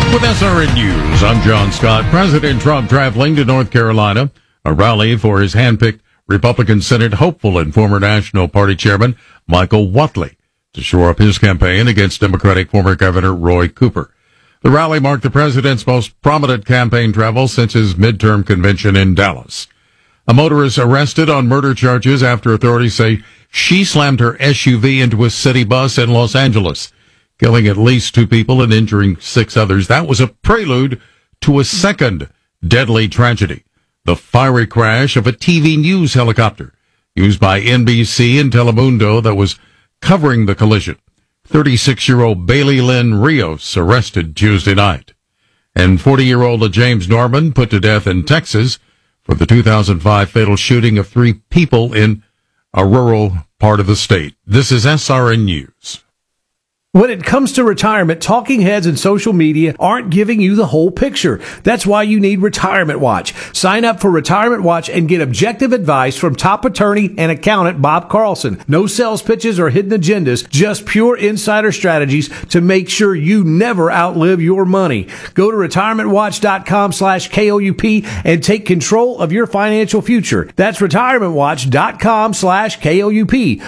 With SRN News, I'm John Scott. President Trump traveling to North Carolina, a rally for his handpicked Republican Senate hopeful and former National Party Chairman Michael Whatley to shore up his campaign against Democratic former Governor Roy Cooper. The rally marked the president's most prominent campaign travel since his midterm convention in Dallas. A motorist arrested on murder charges after authorities say she slammed her SUV into a city bus in Los Angeles, killing at least 2 people and injuring 6 others. That was a prelude to a second deadly tragedy, the fiery crash of a TV news helicopter used by NBC and Telemundo that was covering the collision. 36-year-old Bailey Lynn Rios arrested Tuesday night. And 40-year-old James Norman put to death in Texas for the 2005 fatal shooting of 3 people in a rural part of the state. This is SRN News. When it comes to retirement, talking heads and social media aren't giving you the whole picture. That's why you need Retirement Watch. Sign up for Retirement Watch and get objective advice from top attorney and accountant Bob Carlson. No sales pitches or hidden agendas, just pure insider strategies to make sure you never outlive your money. Go to retirementwatch.com/KOUP and take control of your financial future. That's retirementwatch.com/KOUP.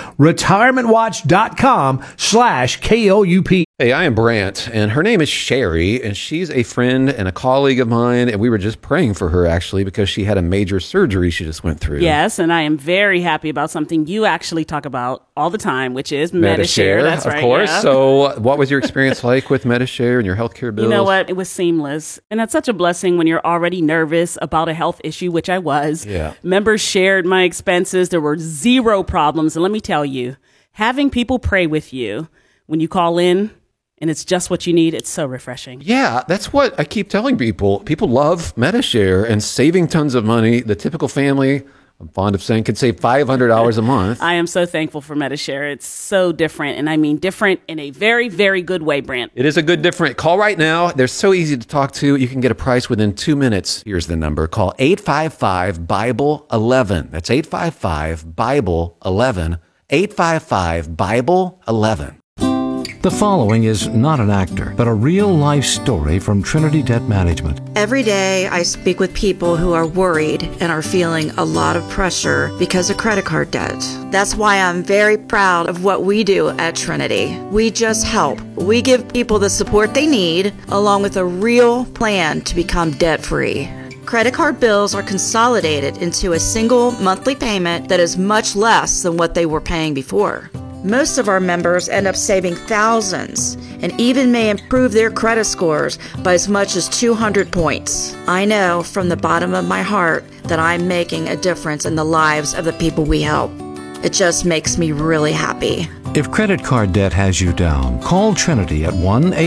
retirementwatch.com/KOUP. Hey, I am Brant, and her name is Sherry, and she's a friend and a colleague of mine, and we were just praying for her, actually, because she had a major surgery she just went through. Yes, and I am very happy about something you actually talk about all the time, which is Medi-Share. That's right. Of course. Yeah. So what was your experience like with Medi-Share and your healthcare bills? You know what? It was seamless. And that's such a blessing when you're already nervous about a health issue, which I was. Yeah. Members shared my expenses. There were 0 problems. And let me tell you, having people pray with you when you call in and it's just what you need, it's so refreshing. Yeah, that's what I keep telling people. People love Medi-Share and saving tons of money. The typical family, I'm fond of saying, could save $500 a month. I am so thankful for Medi-Share. It's so different, and I mean different in a very, very good way, Brant. It is a good different. Call right now. They're so easy to talk to. You can get a price within 2 minutes. Here's the number. Call 855-BIBLE-11. That's 855-BIBLE-11. 855-BIBLE-11. The following is not an actor, but a real-life story from Trinity Debt Management. Every day I speak with people who are worried and are feeling a lot of pressure because of credit card debt. That's why I'm very proud of what we do at Trinity. We just help. We give people the support they need, along with a real plan to become debt-free. Credit card bills are consolidated into a single monthly payment that is much less than what they were paying before. Most of our members end up saving thousands and even may improve their credit scores by as much as 200 points. I know from the bottom of my heart that I'm making a difference in the lives of the people we help. It just makes me really happy. If credit card debt has you down, call Trinity at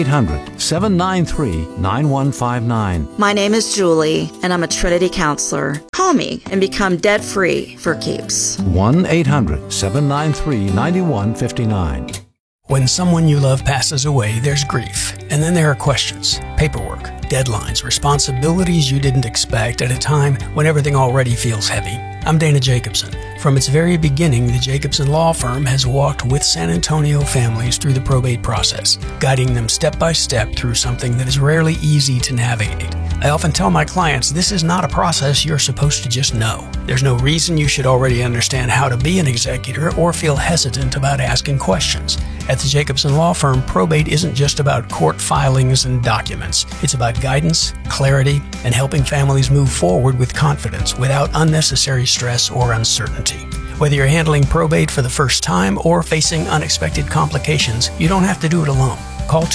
1-800-793-9159. My name is Julie, and I'm a Trinity counselor. Call me and become debt-free for keeps. 1-800-793-9159. When someone you love passes away, there's grief. And then there are questions, paperwork, deadlines, responsibilities you didn't expect at a time when everything already feels heavy. I'm Dana Jacobson. From its very beginning, the Jacobson Law Firm has walked with San Antonio families through the probate process, guiding them step by step through something that is rarely easy to navigate. I often tell my clients this is not a process you're supposed to just know. There's no reason you should already understand how to be an executor or feel hesitant about asking questions. At the Jacobson Law Firm, probate isn't just about court filings and documents. It's about guidance, clarity, and helping families move forward with confidence without unnecessary stress or uncertainty. Whether you're handling probate for the first time or facing unexpected complications, you don't have to do it alone. Call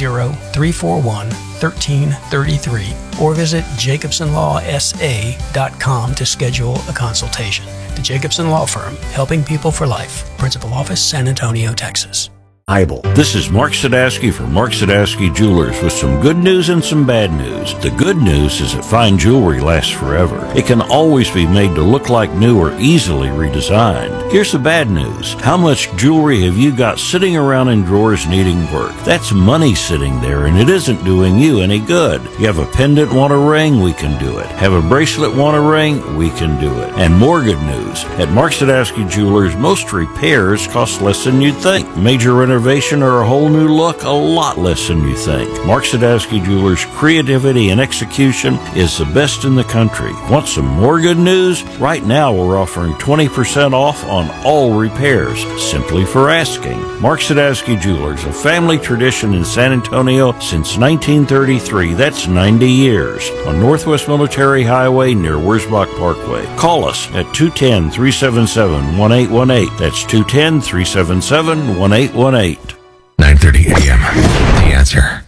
210-341-1333 or visit jacobsonlawsa.com to schedule a consultation. The Jacobson Law Firm, helping people for life. Principal Office, San Antonio, Texas. This is Mark Sadowski from Mark Sadowski Jewelers with some good news and some bad news. The good news is that fine jewelry lasts forever. It can always be made to look like new or easily redesigned. Here's the bad news. How much jewelry have you got sitting around in drawers needing work? That's money sitting there, and it isn't doing you any good. You have a pendant, want a ring? We can do it. Have a bracelet, want a ring? We can do it. And more good news. At Mark Sadowski Jewelers, most repairs cost less than you'd think. Major renovations renovation or a whole new look, a lot less than you think. Mark Sadowski Jewelers' creativity and execution is the best in the country. Want some more good news? Right now we're offering 20% off on all repairs, simply for asking. Mark Sadowski Jewelers, a family tradition in San Antonio since 1933. That's 90 years. On Northwest Military Highway near Wurzbach Parkway. Call us at 210-377-1818. That's 210-377-1818. 9:30 a.m. The Answer.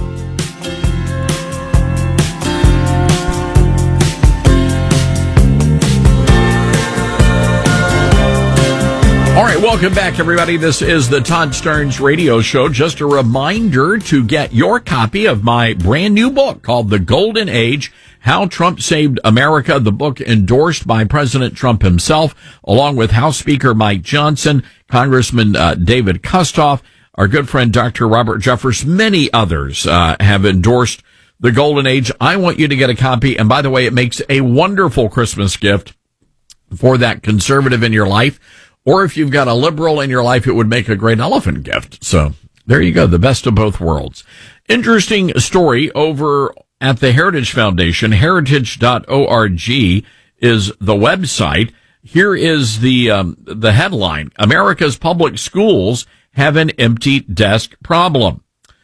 All right, welcome back, everybody. This is the Todd Stearns Radio Show. Just a reminder to get your copy of my brand new book called The Golden Age, How Trump Saved America, the book endorsed by President Trump himself, along with House Speaker Mike Johnson, Congressman David Kustoff, our good friend Dr. Robert Jeffress, many others have endorsed The Golden Age. I want you to get a copy. And by the way, it makes a wonderful Christmas gift for that conservative in your life. Or if you've got a liberal in your life, it would make a great elephant gift. So there you go, the best of both worlds. Interesting story over at the Heritage Foundation. Heritage.org is the website. Here is the headline. America's public schools have an empty desk problem.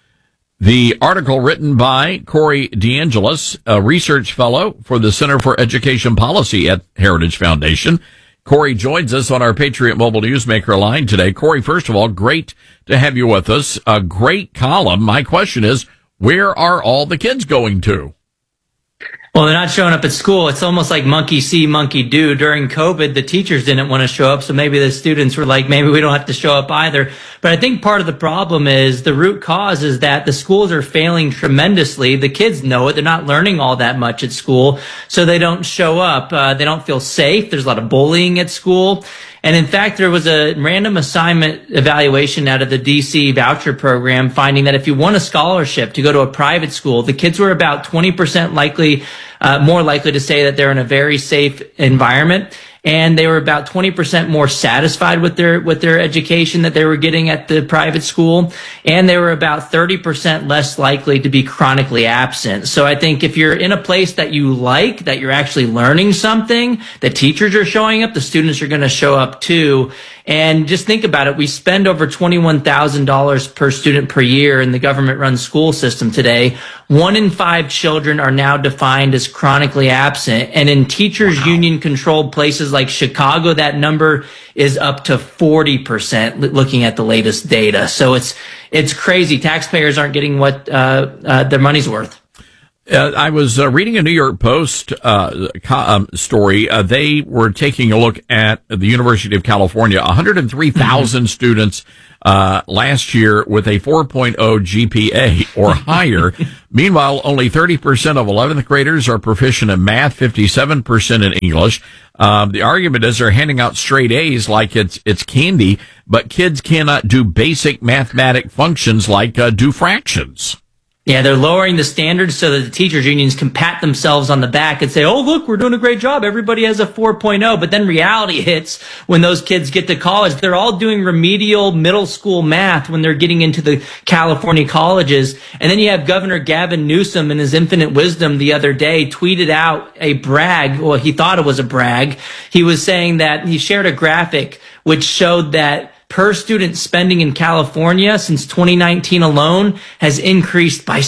The article written by Corey DeAngelis, a research fellow for the Center for Education Policy at Heritage Foundation. Corey joins us on our Patriot Mobile Newsmaker line today. Corey, first of all, great to have you with us. A great column. My question is, where are all the kids going to? Well, they're not showing up at school. It's almost like monkey see, monkey do. During COVID, the teachers didn't want to show up, so maybe the students were like, maybe we don't have to show up either. But I think part of the problem is the root cause is that the schools are failing tremendously. The kids know it. They're not learning all that much at school, so they don't show up. They don't feel safe. There's a lot of bullying at school. And in fact, there was a random assignment evaluation out of the DC voucher program finding that if you won a scholarship to go to a private school, the kids were about 20% more likely to say that they're in a very safe environment. And they were about 20% more satisfied with their education that they were getting at the private school. And they were about 30% less likely to be chronically absent. So I think if you're in a place that you like, that you're actually learning something, the teachers are showing up, the students are going to show up too. And just think about it. We spend over $21,000 per student per year in the government-run school system today. 1 in 5 children are now defined as chronically absent. And in teachers' union-controlled places like Chicago, that number is up to 40%, looking at the latest data. So it's crazy. Taxpayers aren't getting what their money's worth. I was reading a New York Post story. They were taking a look at the University of California, 103,000 students last year with a 4.0 GPA or higher. Meanwhile, only 30% of 11th graders are proficient in math, 57% in English. The argument is they're handing out straight A's like it's candy, but kids cannot do basic mathematic functions like do fractions. Yeah, they're lowering the standards so that the teachers' unions can pat themselves on the back and say, oh, look, we're doing a great job. Everybody has a 4.0. But then reality hits when those kids get to college. They're all doing remedial middle school math when they're getting into the California colleges. And then you have Governor Gavin Newsom in his infinite wisdom the other day tweeted out a brag. Well, he thought it was a brag. He was saying that he shared a graphic which showed that per student spending in California since 2019 alone has increased by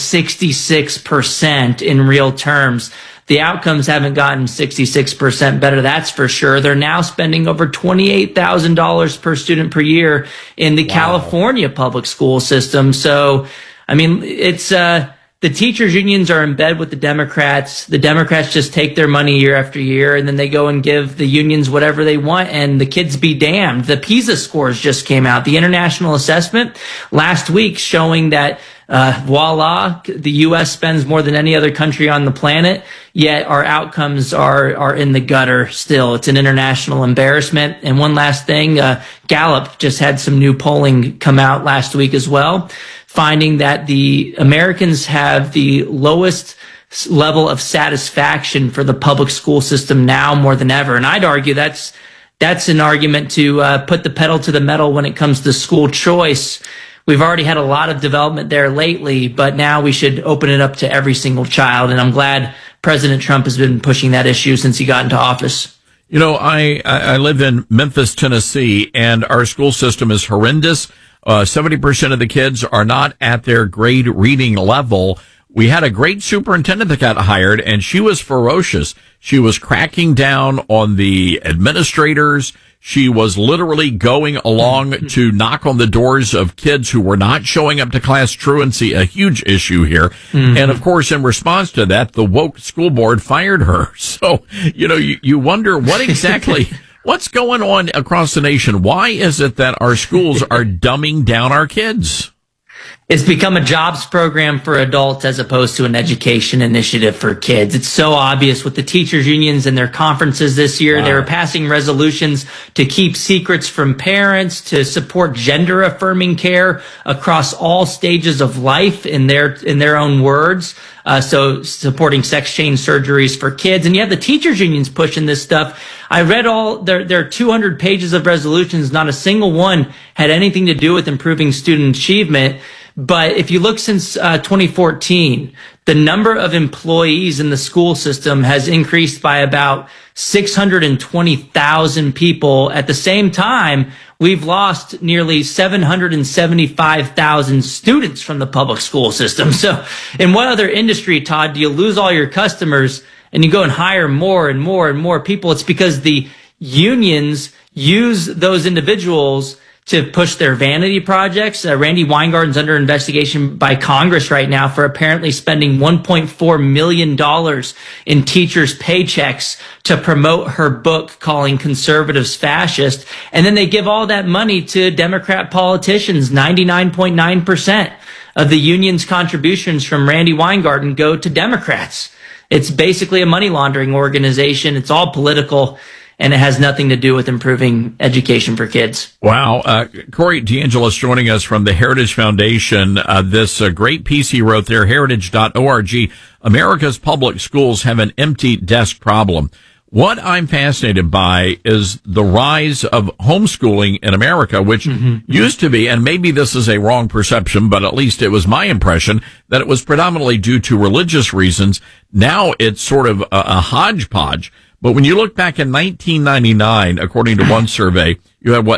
66% in real terms. The outcomes haven't gotten 66% better, that's for sure. They're now spending over $28,000 per student per year in the California public school system. So, I mean, it's the teachers' unions are in bed with the Democrats. The Democrats just take their money year after year, and then they go and give the unions whatever they want, and the kids be damned. The PISA scores just came out, the international assessment last week, showing that voila, the U.S. spends more than any other country on the planet, yet our outcomes are in the gutter still. It's an international embarrassment. And one last thing, Gallup just had some new polling come out last week as well, finding that the Americans have the lowest level of satisfaction for the public school system now more than ever. And I'd argue that's an argument to put the pedal to the metal when it comes to school choice. We've already had a lot of development there lately, but now we should open it up to every single child. And I'm glad President Trump has been pushing that issue since he got into office. You know, I live in Memphis, Tennessee, and our school system is horrendous. 70% of the kids are not at their grade reading level. We had a great superintendent that got hired, and she was ferocious. She was cracking down on the administrators. She was literally going along to knock on the doors of kids who were not showing up to class truancy, a huge issue here. Mm-hmm. And of course, in response to that, the woke school board fired her. So, you know, you wonder what exactly, what's going on across the nation? Why is it that our schools are dumbing down our kids? It's become a jobs program for adults as opposed to an education initiative for kids. It's so obvious with the teachers unions and their conferences this year. Wow. They were passing resolutions to keep secrets from parents, to support gender affirming care across all stages of life in their own words. So supporting sex change surgeries for kids. And you have the teachers unions pushing this stuff. I read all their 200 pages of resolutions. Not a single one had anything to do with improving student achievement. But if you look since 2014, the number of employees in the school system has increased by about 620,000 people. At the same time, we've lost nearly 775,000 students from the public school system. So in what other industry, Todd, do you lose all your customers and you go and hire more and more and more people? It's because the unions use those individuals to push their vanity projects. Randi Weingarten's under investigation by Congress right now for apparently spending $1.4 million in teachers' paychecks to promote her book calling conservatives fascist. And then they give all that money to Democrat politicians. 99.9% of the union's contributions from Randi Weingarten go to Democrats. It's basically a money laundering organization. It's all political. And it has nothing to do with improving education for kids. Wow. Corey DeAngelis joining us from the Heritage Foundation. This great piece he wrote there, heritage.org. America's public schools have an empty desk problem. What I'm fascinated by is the rise of homeschooling in America, which used to be, and maybe this is a wrong perception, but at least it was my impression, that it was predominantly due to religious reasons. Now it's sort of a hodgepodge. But when you look back in 1999, according to one survey, you had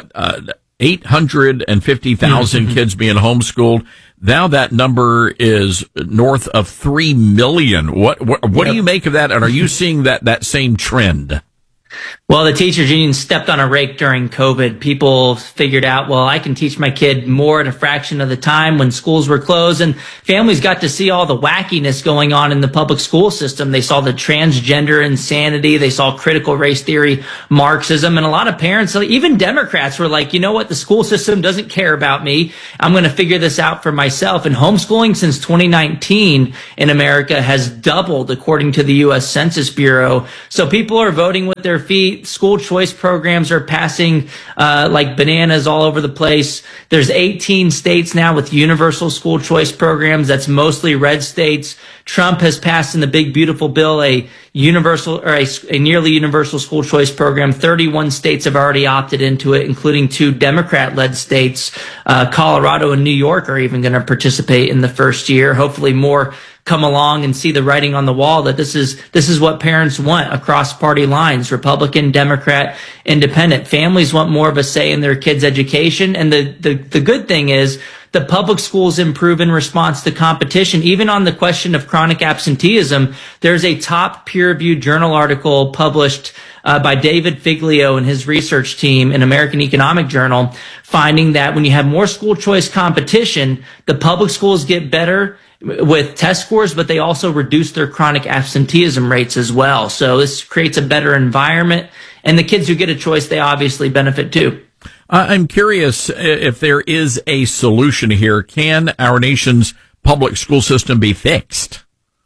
850,000 kids being homeschooled. Now that number is north of 3 million. What do you make of that? And are you seeing that same trend? Well, the teachers union stepped on a rake during COVID. People figured out, well, I can teach my kid more at a fraction of the time when schools were closed, and families got to see all the wackiness going on in the public school system. They saw the transgender insanity. They saw critical race theory, Marxism, and a lot of parents, even Democrats, were like, you know what? The school system doesn't care about me. I'm going to figure this out for myself. And homeschooling since 2019 in America has doubled, according to the U.S. Census Bureau. So people are voting with their feet. School choice programs are passing like bananas all over the place. There's 18 states now with universal school choice programs. That's mostly red states. Trump has passed in the big beautiful bill a universal or a nearly universal school choice program. 31 states have already opted into it, including 2 Democrat-led states. Colorado and New York are even going to participate in the first year. Hopefully more come along and see the writing on the wall that this is what parents want across party lines, Republican, Democrat, Independent. Families want more of a say in their kids' education. And the good thing is the public schools improve in response to competition. Even on the question of chronic absenteeism, there's a top peer-reviewed journal article published by David Figlio and his research team in American Economic Journal, finding that when you have more school choice competition, the public schools get better with test scores, but they also reduce their chronic absenteeism rates as well. So this creates a better environment, and the kids who get a choice, they obviously benefit too. I'm curious if there is a solution here. Can our nation's public school system be fixed?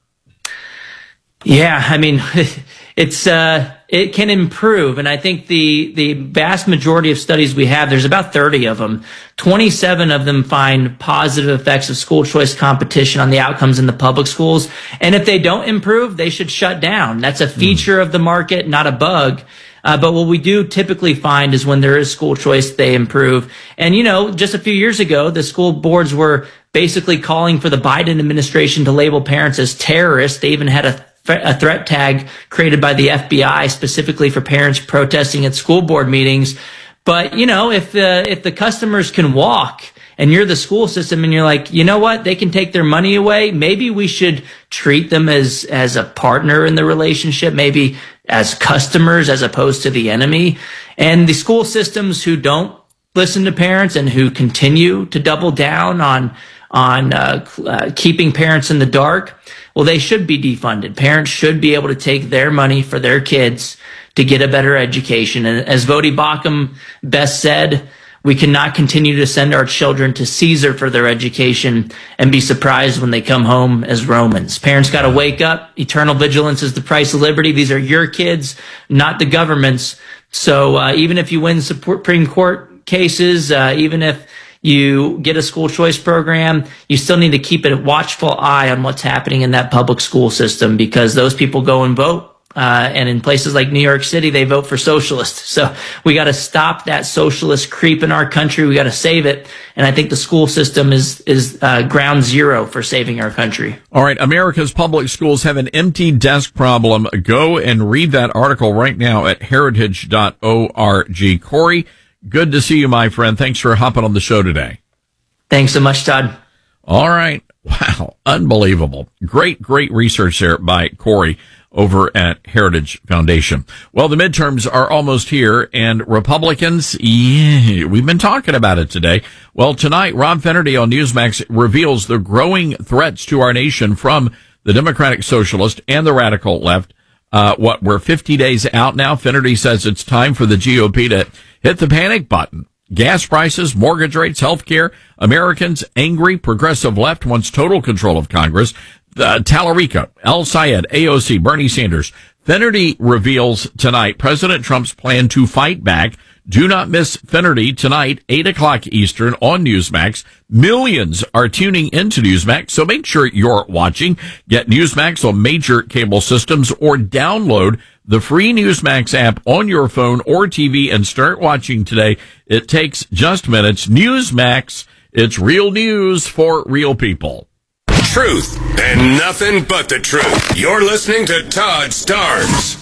Yeah, I mean, it can improve. And I think the vast majority of studies we have, there's about 30 of them. 27 of them find positive effects of school choice competition on the outcomes in the public schools. And if they don't improve, they should shut down. That's a feature of the market, not a bug. But what we do typically find is when there is school choice, they improve. And, just a few years ago, the school boards were basically calling for the Biden administration to label parents as terrorists. They even had a threat tag created by the FBI specifically for parents protesting at school board meetings. But, if the customers can walk and you're the school system and you're like, you know what, they can take their money away. Maybe we should treat them as a partner in the relationship, maybe as customers as opposed to the enemy. And the school systems who don't listen to parents and who continue to double down on keeping parents in the dark, well, they should be defunded. Parents should be able to take their money for their kids to get a better education. And as Voddie Baucham best said, we cannot continue to send our children to Caesar for their education and be surprised when they come home as Romans. Parents got to wake up. Eternal vigilance is the price of liberty. These are your kids, not the government's. So even if you win Supreme Court cases, even if you get a school choice program, you still need to keep a watchful eye on what's happening in that public school system, because those people go and vote. And in places like New York City, they vote for socialists. So we got to stop that socialist creep in our country. We got to save it. And I think the school system is ground zero for saving our country. All right. America's public schools have an empty desk problem. Go and read that article right now at heritage.org. Corey, good to see you, my friend. Thanks for hopping on the show today. Thanks so much, Todd. All right. Wow. Unbelievable. Great research there by Corey over at Heritage Foundation. Well, the midterms are almost here, and Republicans, we've been talking about it today. Well, tonight, Rob Finnerty on Newsmax reveals the growing threats to our nation from the Democratic Socialist and the radical left. We're 50 days out now. Finnerty says it's time for the GOP to hit the panic button. Gas prices, mortgage rates, healthcare, Americans angry, progressive left wants total control of Congress. Tallarico, El Sayed, AOC, Bernie Sanders. Finnerty reveals tonight President Trump's plan to fight back. Do not miss Finnerty tonight, 8 o'clock Eastern on Newsmax. Millions are tuning into Newsmax, so make sure you're watching. Get Newsmax on major cable systems or download the free Newsmax app on your phone or TV and start watching today. It takes just minutes. Newsmax, it's real news for real people. Truth and nothing but the truth. You're listening to Todd Starnes.